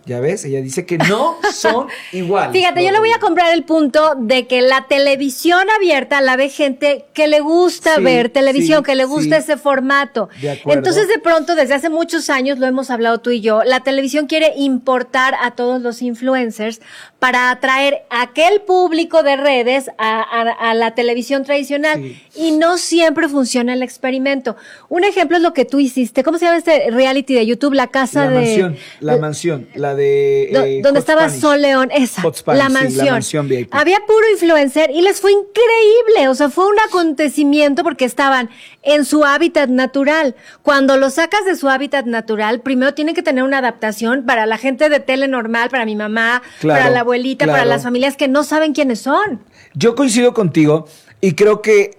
Ya ves, ella dice que no son iguales. Fíjate, yo le voy a comprar el punto de que la televisión abierta la ve gente que le gusta ver televisión, que le gusta ese formato. De acuerdo. Entonces, de pronto, desde hace muchos años, lo hemos hablado tú y yo, la televisión quiere importar a todos los influencers para atraer a aquel público de redes a la televisión tradicional. Sí. Y no siempre funciona el experimento. Un ejemplo es lo que tú hiciste. ¿Cómo se llama este reality de YouTube? La casa La mansión, la de donde Hot estaba Spanish. Sol León, esa, Hot Spanish, la mansión. la mansión VIP. Había puro influencer y les fue increíble, o sea, fue un acontecimiento porque estaban en su hábitat natural. Cuando los sacas de su hábitat natural, primero tienen que tener una adaptación para la gente de tele normal, para mi mamá, Claro, para la abuelita, claro. para las familias que no saben quiénes son. Yo coincido contigo y creo que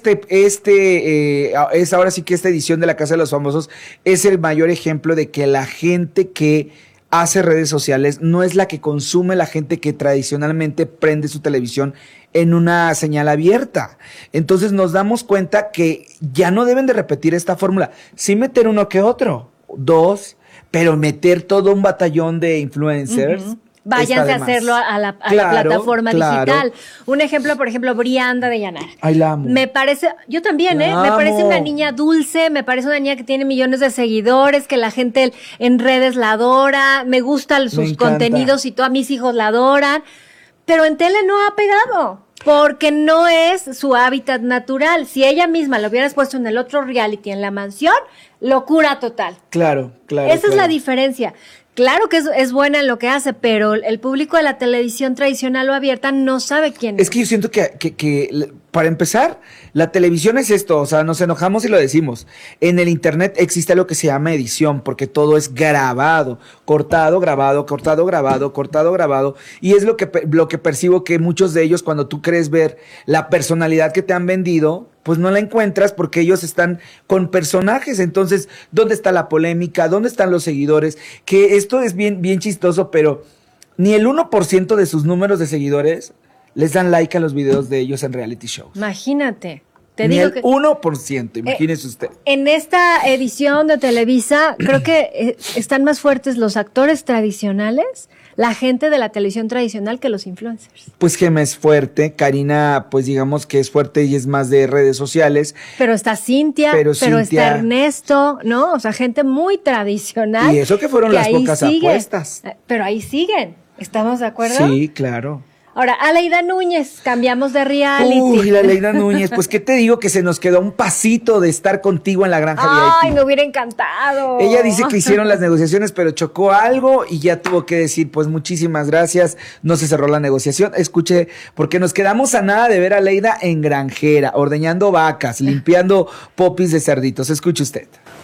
es ahora sí que esta edición de La Casa de los Famosos es el mayor ejemplo de que la gente que hace redes sociales no es la que consume la gente que tradicionalmente prende su televisión en una señal abierta. Entonces nos damos cuenta que ya no deben de repetir esta fórmula. Sí meter uno que otro, dos, pero meter todo un batallón de influencers. Váyanse a hacerlo a la plataforma digital. Un ejemplo, por ejemplo, Brianda de Llanara. Ay, la amo. Me parece, yo también, La me parece amo. una niña dulce, me parece una niña que tiene millones de seguidores, que la gente en redes la adora, me gustan sus encanta. contenidos y todos mis hijos la adoran, pero en tele no ha pegado. Porque no es su hábitat natural. Si ella misma lo hubieras puesto en el otro reality, en La Mansión, locura total. Claro. Esa es la diferencia. Claro que es buena en lo que hace, pero el público de la televisión tradicional o abierta no sabe quién es. Es que yo siento que para empezar, la televisión es esto, o sea, nos enojamos y lo decimos. En el internet existe lo que se llama edición, porque todo es grabado, cortado, grabado, cortado, grabado, cortado, grabado. Y es lo que percibo que muchos de ellos, cuando tú crees ver la personalidad que te han vendido, pues no la encuentras porque ellos están con personajes. Entonces, ¿dónde está la polémica? ¿Dónde están los seguidores? Que esto es bien, bien chistoso, pero ni el 1% de sus números de seguidores les dan like a los videos de ellos en reality shows. Imagínate. Te Ni digo el que 1%, imagínese usted. en esta edición de Televisa, creo que están más fuertes los actores tradicionales, la gente de la televisión tradicional, que los influencers. Pues Gema es fuerte, Karina, pues digamos que es fuerte y es más de redes sociales. Pero está Cintia, pero Cintia- está Ernesto, ¿no? O sea, gente muy tradicional. Y eso que fueron las ahí pocas sigue. apuestas. Pero ahí siguen. ¿Estamos de acuerdo? Sí, claro. Ahora, Aleida Núñez, cambiamos de reality. Uy, la Aleida Núñez, pues qué te digo, que se nos quedó un pasito de estar contigo en la granja Ay, VIP. me hubiera encantado. Ella dice que hicieron las negociaciones, pero chocó algo y ya tuvo que decir, pues muchísimas gracias, no se cerró la negociación. Escuche, porque nos quedamos a nada de ver a Aleida en granjera, ordeñando vacas, limpiando popis de cerditos. Escuche usted.